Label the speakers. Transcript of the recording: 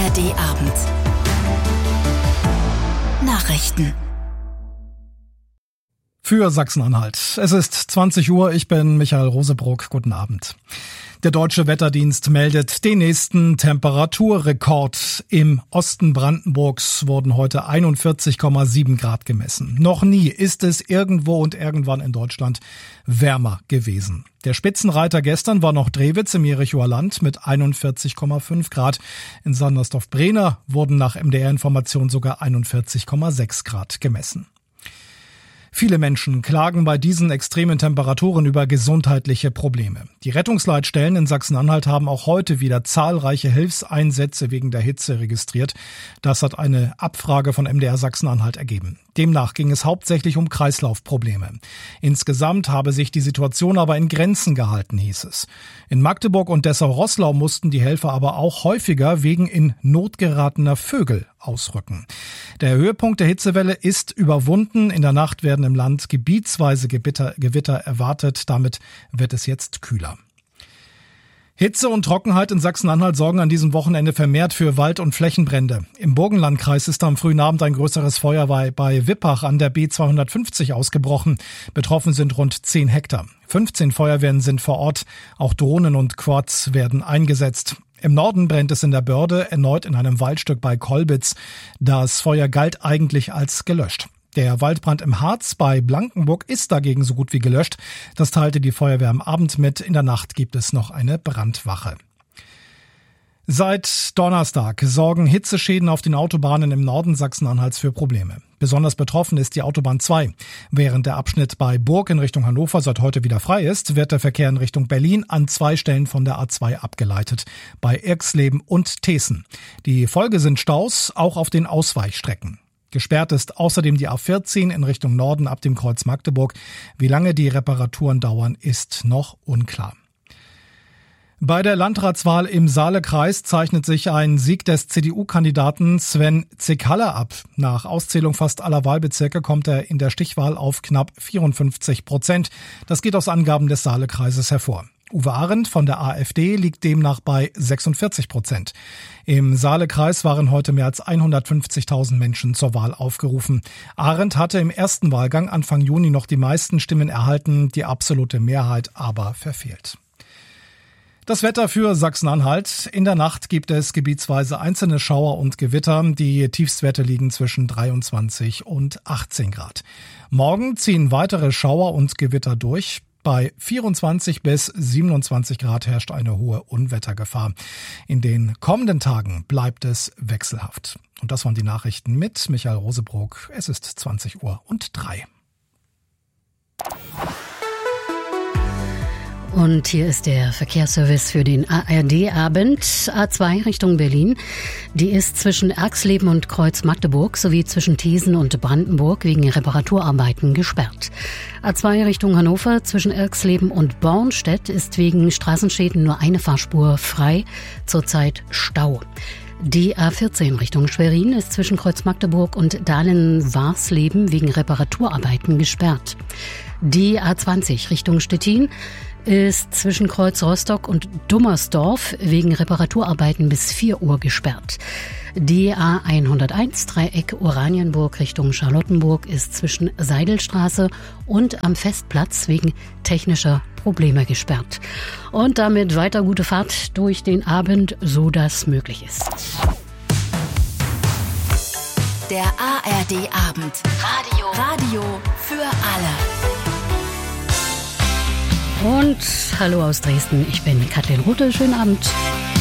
Speaker 1: ARD-Abend. Nachrichten.
Speaker 2: Für Sachsen-Anhalt. Es ist 20 Uhr, ich bin Michael Rosebrock. Guten Abend. Der Deutsche Wetterdienst meldet den nächsten Temperaturrekord. Im Osten Brandenburgs wurden heute 41,7 Grad gemessen. Noch nie ist es irgendwo und irgendwann in Deutschland wärmer gewesen. Der Spitzenreiter gestern war noch Drewitz im Jerichoer Land mit 41,5 Grad. In Sandersdorf-Brenner wurden nach MDR-Information sogar 41,6 Grad gemessen. Viele Menschen klagen bei diesen extremen Temperaturen über gesundheitliche Probleme. Die Rettungsleitstellen in Sachsen-Anhalt haben auch heute wieder zahlreiche Hilfseinsätze wegen der Hitze registriert. Das hat eine Abfrage von MDR Sachsen-Anhalt ergeben. Demnach ging es hauptsächlich um Kreislaufprobleme. Insgesamt habe sich die Situation aber in Grenzen gehalten, hieß es. In Magdeburg und Dessau-Roßlau mussten die Helfer aber auch häufiger wegen in Not geratener Vögel ausrücken. Der Höhepunkt der Hitzewelle ist überwunden. In der Nacht werden im Land gebietsweise Gewitter erwartet. Damit wird es jetzt kühler. Hitze und Trockenheit in Sachsen-Anhalt sorgen an diesem Wochenende vermehrt für Wald- und Flächenbrände. Im Burgenlandkreis ist am frühen Abend ein größeres Feuer bei Wippach an der B250 ausgebrochen. Betroffen sind rund 10 Hektar. 15 Feuerwehren sind vor Ort. Auch Drohnen und Quads werden eingesetzt. Im Norden brennt es in der Börde, erneut in einem Waldstück bei Kolbitz. Das Feuer galt eigentlich als gelöscht. Der Waldbrand im Harz bei Blankenburg ist dagegen so gut wie gelöscht. Das teilte die Feuerwehr am Abend mit. In der Nacht gibt es noch eine Brandwache. Seit Donnerstag sorgen Hitzeschäden auf den Autobahnen im Norden Sachsen-Anhalts für Probleme. Besonders betroffen ist die Autobahn 2. Während der Abschnitt bei Burg in Richtung Hannover seit heute wieder frei ist, wird der Verkehr in Richtung Berlin an 2 Stellen von der A2 abgeleitet. Bei Irxleben und Teeßen. Die Folge sind Staus, auch auf den Ausweichstrecken. Gesperrt ist außerdem die A14 in Richtung Norden ab dem Kreuz Magdeburg. Wie lange die Reparaturen dauern, ist noch unklar. Bei der Landratswahl im Saalekreis zeichnet sich ein Sieg des CDU-Kandidaten Sven Zekalle ab. Nach Auszählung fast aller Wahlbezirke kommt er in der Stichwahl auf knapp 54%. Das geht aus Angaben des Saalekreises hervor. Uwe Arendt von der AfD liegt demnach bei 46%. Im Saalekreis waren heute mehr als 150.000 Menschen zur Wahl aufgerufen. Arendt hatte im ersten Wahlgang Anfang Juni noch die meisten Stimmen erhalten, die absolute Mehrheit aber verfehlt. Das Wetter für Sachsen-Anhalt. In der Nacht gibt es gebietsweise einzelne Schauer und Gewitter. Die Tiefstwerte liegen zwischen 23 und 18 Grad. Morgen ziehen weitere Schauer und Gewitter durch. Bei 24 bis 27 Grad herrscht eine hohe Unwettergefahr. In den kommenden Tagen bleibt es wechselhaft. Und das waren die Nachrichten mit Michael Rosebrock. Es ist 20:03.
Speaker 3: Und hier ist der Verkehrsservice für den ARD-Abend. A2 Richtung Berlin. Die ist zwischen Erxleben und Kreuz Magdeburg sowie zwischen Teeßen und Brandenburg wegen Reparaturarbeiten gesperrt. A2 Richtung Hannover zwischen Erxleben und Bornstedt ist wegen Straßenschäden nur eine Fahrspur frei. Zurzeit Stau. Die A14 Richtung Schwerin ist zwischen Kreuz Magdeburg und Dahlen-Warsleben wegen Reparaturarbeiten gesperrt. Die A20 Richtung Stettin ist zwischen Kreuz Rostock und Dummersdorf wegen Reparaturarbeiten bis 4 Uhr gesperrt. Die A101 Dreieck Oranienburg Richtung Charlottenburg ist zwischen Seidelstraße und am Festplatz wegen technischer Probleme gesperrt. Und damit weiter gute Fahrt durch den Abend, so das möglich ist.
Speaker 1: Der ARD-Abend. Radio für alle.
Speaker 3: Und hallo aus Dresden, ich bin Kathleen Ruthe, schönen Abend.